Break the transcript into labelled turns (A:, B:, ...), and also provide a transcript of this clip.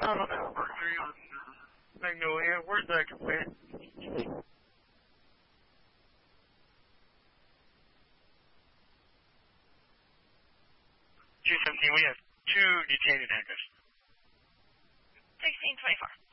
A: Anniversary on Magnolia. Where's that compare? 217, we have 2 detained in handcuffs.
B: 1624.